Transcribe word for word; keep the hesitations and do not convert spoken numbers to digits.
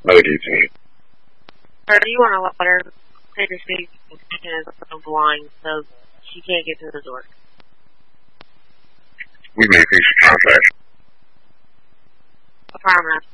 No detail. Or do you want to let her take her seat and go blind so she can't get to the door? We may fix a contract. I promise.